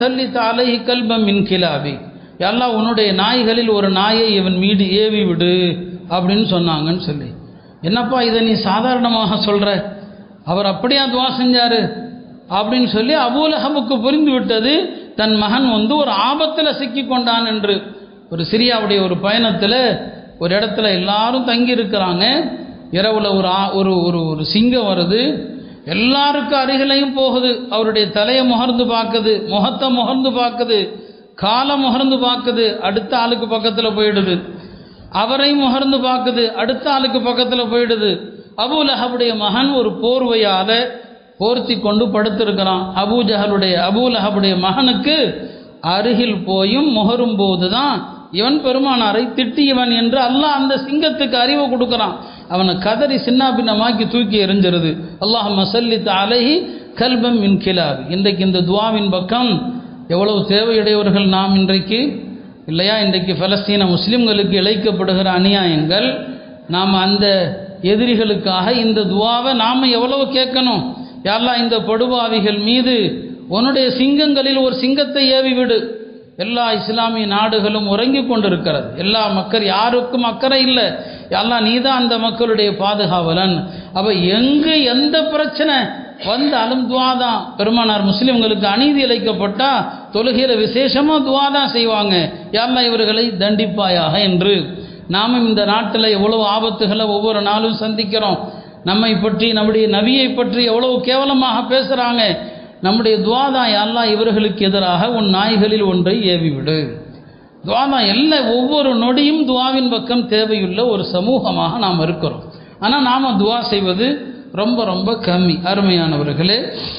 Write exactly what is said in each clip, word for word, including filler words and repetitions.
சல்லித் அலைஹி கல்பம் மின் கிலாபி, அல்லாஹ் உன்னுடைய நாய்களில் ஒரு நாயை இவன் மீது ஏவி விடு அப்படின்னு சொன்னாங்கன்னு சொல்லி. என்னப்பா இதை நீ சாதாரணமாக சொல்கிற, அவர் அப்படியா துவா செஞ்சார் அப்படின்னு சொல்லி அபூ லஹபுக்கு புரிந்து விட்டது தன் மகன் வந்து ஒரு ஆபத்தில் சிக்கி கொண்டான் என்று. ஒரு சிரியாவுடைய ஒரு பயணத்தில் ஒரு இடத்துல எல்லாரும் தங்கி இருக்கிறாங்க. இரவில் ஒரு ஒரு ஒரு ஒரு சிங்கம் வருது, எல்லாருக்கும் அருகிலையும் போகுது. அவருடைய தலையை முகர்ந்து பார்க்குது, முகத்தை முகர்ந்து பார்க்குது, காலை முகர்ந்து பார்க்குது, அடுத்த ஆளுக்கு பக்கத்தில் போயிடுது. அவரையும் முகர்ந்து பார்க்குது, அடுத்த ஆளுக்கு பக்கத்தில் போயிடுது. அபூ லஹபுடைய மகன் ஒரு போர்வையால் போர்த்தி கொண்டு படுத்திருக்கிறான். அபூ ஜஹலுடைய அபூ லஹபுடைய மகனுக்கு அருகில் போயும் முகரும் போது தான் இவன் பெருமானாரை திட்டியவன் என்று அல்லாஹ் அந்த சிங்கத்துக்கு அறிவு கொடுக்குறான். அவனை கதறி சின்ன பின்னமாக்கி தூக்கி எறிஞ்சிருது. அல்லாஹும்ம ஸல்லித் அலைஹி கல்பம் மின் கிலாபி. இன்றைக்கு இந்த துவாவின் பக்கம் எவ்வளவு தேவையுடையவர்கள் நாம் இன்றைக்கு இல்லையா? இன்றைக்கு பலஸ்தீன முஸ்லிம்களுக்கு இழைக்கப்படுகிற அநியாயங்கள், நாம் அந்த எதிரிகளுக்காக இந்த துவாவை நாம் எவ்வளவு கேட்கணும். யா அல்லாஹ் இந்த படுபாவிகள் மீது உன்னுடைய சிங்கங்களில் ஒரு சிங்கத்தை ஏவி விடு. எல்லா இஸ்லாமிய நாடுகளும் உறங்கி கொண்டிருக்கிறது. எல்லா மக்கள் யாருக்கும் அக்கறை இல்லை. யா அல்லாஹ் நீ தான் அந்த மக்களுடைய பாதுகாவலன். அப்ப எங்கு எந்த பிரச்சனை வந்தாலும் துவா தான். பெருமானார் முஸ்லிம்களுக்கு அநீதி இழைக்கப்பட்டா தொழுகையில விசேஷமா துவா தான் செய்வாங்க, யா அல்லாஹ் இவர்களை தண்டிப்பாயாக என்று. நாமும் இந்த நாட்டில் எவ்வளவு ஆபத்துகளை ஒவ்வொரு நாளும் சந்திக்கிறோம். நம்மை பற்றி, நம்முடைய நபியை பற்றி எவ்வளவு கேவலமாக பேசுகிறாங்க. நம்முடைய துவா தான், யா அல்லாஹ் இவர்களுக்கு எதிராக உன் நாய்களில் ஒன்றை ஏவிவிடு. துவா தான். எல்லா ஒவ்வொரு நொடியும் துவாவின் பக்கம் தேவையுள்ள ஒரு சமூகமாக நாம் இருக்கிறோம். ஆனால் நாம் துவா செய்வது ரொம்ப ரொம்ப கம்மி. அருமையானவர்களே,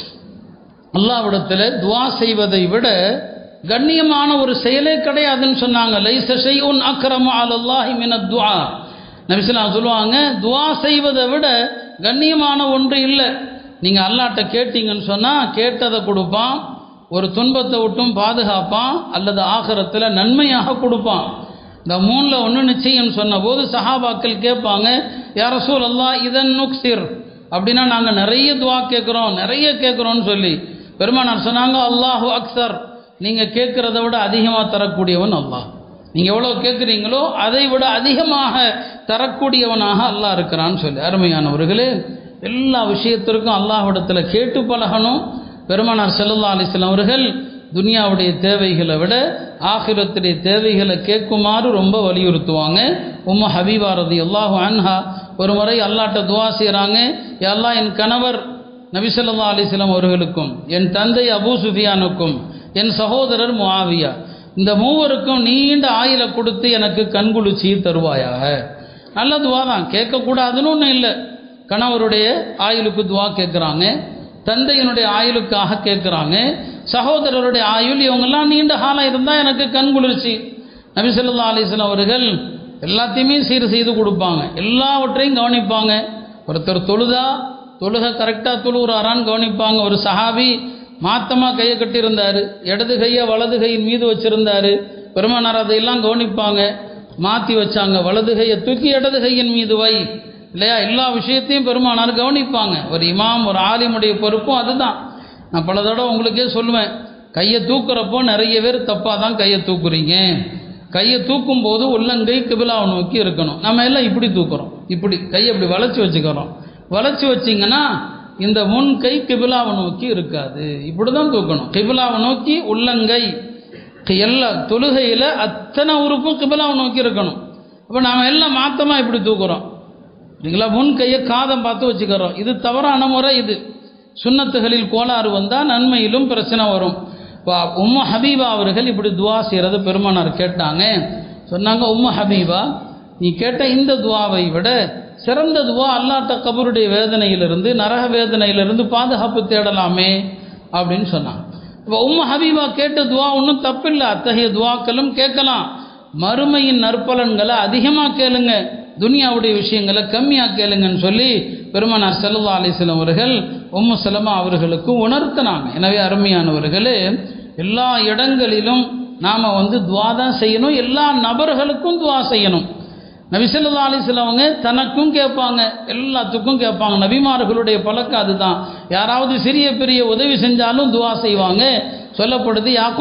அல்லாஹ்விடத்தில் துவா செய்வதை விட கண்ணியமான ஒரு செயலே கிடையாதுன்னு சொன்னாங்க. லைஸ ஷைஉன் அக்ரமு அலல்லாஹி மினத் துஆ. நபி ஸல்லல்லாஹு அலைஹி சொல்லுவாங்க, துவா செய்வதை விட கண்ணியமான ஒன்று இல்லை. நீங்கள் அல்லாஹ்ட்ட கேட்டீங்கன்னு சொன்னால் கேட்டதை கொடுப்பான், ஒரு துன்பத்தை விட்டும் பாதுகாப்பான், அல்லது ஆகிரத்தில் நன்மையாக கொடுப்பான். இந்த மூணில் ஒன்று நிச்சயம் சொன்ன போது சஹாபாக்கள் கேட்பாங்க, யா ரசூலல்லாஹ் இதன் நுக்சிர், அப்படின்னா நாங்கள் நிறைய துவா கேட்குறோம் நிறைய கேட்குறோன்னு சொல்லி. பெருமானார் சொன்னாங்க, அல்லாஹு அக்ஸர், நீங்கள் கேட்குறத விட அதிகமாக தரக்கூடியவன் அல்லாஹ். நீங்கள் எவ்வளோ கேட்குறீங்களோ அதை விட அதிகமாக தரக்கூடியவனாக அல்லாஹ் இருக்கிறான்னு சொல்லி. அருமையானவர்களே, எல்லா விஷயத்திற்கும் அல்லாஹ்விடத்தில் கேட்டு பழகணும். பெருமானார் ஸல்லல்லாஹு அலைஹி வஸல்லம் அவர்கள் துனியாவுடைய தேவைகளை விட ஆகிரத்துடைய தேவைகளை கேட்குமாறு ரொம்ப வலியுறுத்துவாங்க. உம்மு ஹபீபா ரலியல்லாஹு அன்ஹா ஒரு முறை அல்லாஹ்ட்ட துவா செய்கிறாங்க, யா அல்லாஹ் என் கணவர் நபி ஸல்லல்லாஹு அலைஹி வஸல்லம் அவர்களுக்கும், என் தந்தை அபூ சுஃபியானுக்கும், என் சகோதரர் முஆவியா, இந்த மூவருக்கும் நீண்ட ஆயுளை கொடுத்து எனக்கு கண்குளிர்ச்சி தருவாயாக. நல்ல துவா தான், கேட்கக்கூடாதுன்னு ஒன்றும் இல்லை. கணவருடைய ஆயுளுக்கு துவா கேட்குறாங்க, தந்தையினுடைய ஆயுளுக்காக கேட்குறாங்க, சகோதரருடைய ஆயுள், இவங்கெல்லாம் நீண்ட காலம் இருந்தால் எனக்கு கண்குளிர்ச்சி. நபி ஸல்லல்லாஹு அலைஹி வஸல்லம் அவர்கள் எல்லாத்தையுமே சீர் செய்து கொடுப்பாங்க, எல்லாவற்றையும் கவனிப்பாங்க. ஒருத்தர் தொழுதா தொழுகை கரெக்டாக தொழுகிறாரான்னு கவனிப்பாங்க. ஒரு சஹாபி மாத்தமாக கையை கட்டியிருந்தார், இடது கையை வலது கையின் மீது வச்சுருந்தார். பெருமானார் அதையெல்லாம் கவனிப்பாங்க, மாற்றி வச்சாங்க, வலது கையை தூக்கி இடது கையின் மீது வை, இல்லையா? எல்லா விஷயத்தையும் பெருமானார் கவனிப்பாங்க. ஒரு இமாம், ஒரு ஆலிமுடைய பொறுப்பும் அதுதான். நான் பல தடவை உங்களுக்கே சொல்லுவேன், கையை தூக்குறப்போ நிறைய பேர் தப்பாக தான் கையை தூக்குறீங்க. கையை தூக்கும் போது உள்ளங்கை கிபிலாவை நோக்கி இருக்கணும். நம்ம எல்லாம் இப்படி தூக்குறோம், இப்படி கையை இப்படி வளைச்சி வச்சுக்கிறோம். வளைச்சி வச்சிங்கன்னா இந்த முன் கை கிபிலாவை நோக்கி இருக்காது, இப்படி தான் தூக்கணும். கிபிலாவை நோக்கி உள்ளங்கை, எல்லா தொழுகையில் அத்தனை உறுப்பும் கிபிலாவை நோக்கி இருக்கணும். அப்போ நாம் எல்லாம் மாற்றமாக இப்படி தூக்குறோம், இல்லைங்களா? முன் கையை காதம் பார்த்து வச்சுக்கிறோம். இது தவறான முறை. இது சுன்னத்துகளில் கோளாறு வந்தால் நன்மையிலும் பிரச்சனை வரும். உம்மு ஹபீபா அவர்கள் இப்படி துவா செய்கிறத பெருமானார் கேட்டாங்க. சொன்னாங்க, உம்மு ஹபீபா, நீ கேட்ட இந்த துவாவை விட சிறந்த துவா அல்லாஹ்ட்ட கபருடைய வேதனையிலிருந்து, நரக வேதனையிலிருந்து பாதுகாப்பு தேடலாமே அப்படின்னு சொன்னாங்க. இப்போ உம்மு ஹபீபா கேட்ட துவா ஒன்றும் தப்பில்லை, அத்தகைய துவாக்களும் கேட்கலாம். மறுமையின் நற்பலன்களை அதிகமாக கேளுங்க, துனியாவுடைய விஷயங்களை கம்மியாக கேளுங்கன்னு சொல்லி பெருமானார் ஸல்லல்லாஹு அலைஹி வஸல்லம் அவர்கள் உம்மு சலமா அவர்களுக்கு உணர்த்தினாங்க. எனவே அருமையானவர்களே, எல்லா இடங்களிலும் நாம் வந்து துவா தான் செய்யணும், எல்லா நபர்களுக்கும் துவா செய்யணும். நபி ஸல்லல்லாஹு அலைஹி வஸல்லம் அவங்க தனக்கும் கேட்பாங்க, எல்லாத்துக்கும் கேட்பாங்க. நபிமார்களுடைய பழக்கம் அதுதான். யாராவது சிறிய பெரிய உதவி செஞ்சாலும் துவா செய்வாங்க. சொல்லப்படுது. யாக்கூப்